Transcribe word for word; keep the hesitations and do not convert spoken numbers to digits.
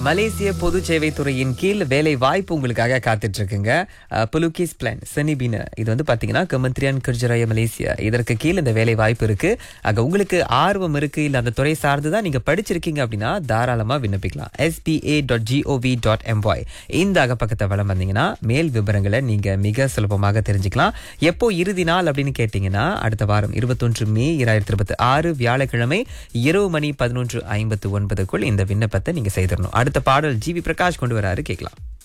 மலேசிய பொது சேவை துறையின் கீழ் வேலை வாய்ப்பு உங்களுக்காக காத்துட்டு இருக்குங்க. புலுகிஸ் பிளான் செனிபின இது வந்து பாத்தீங்கன்னா கெமென்ட்ரியான் கர்ஜராய மலேசியா, இதற்கு கீழ் இந்த வேலை வாய்ப்பு இருக்கு. ஆக உங்களுக்கு ஆர்வம் இருக்கு, இல்ல அந்த துறை சார்ந்துதான் நீங்க படிச்சிருக்கீங்க அப்படின்னா தாராளமா விண்ணப்பிக்கலாம். S B A dot gov dot MY இந்த அகப்பக்கத்தை வளம் வந்தீங்கன்னா மேல் விவரங்களை நீங்க மிக சுலபமாக தெரிஞ்சுக்கலாம். எப்போ இறுதி நாள் அப்படின்னு கேட்டீங்கன்னா அடுத்த வாரம் இருபத்தொன்று மே இரண்டாயிரத்தி இருபத்தி ஆறு வியாழக்கிழமை இரவு மணி பதினொன்று ஐம்பத்து ஒன்பதுக்குள் இந்த விண்ணப்பத்தை நீங்க செய்திடணும். அடுத்த பாடல் ஜி வி பிரகாஷ் கொண்டு வராரு, கேட்கலாம்.